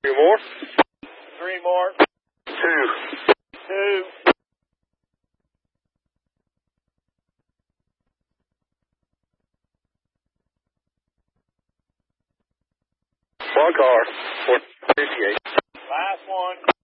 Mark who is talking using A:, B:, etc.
A: Two more.
B: Three more.
A: Two.
B: Two.
A: One car. 458.
B: Last one.